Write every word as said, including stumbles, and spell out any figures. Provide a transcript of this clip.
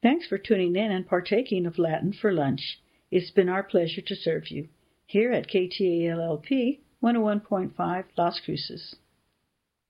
Thanks for tuning in and partaking of Latin for lunch. It's been our pleasure to serve you here at K T A L L P one oh one point five Las Cruces.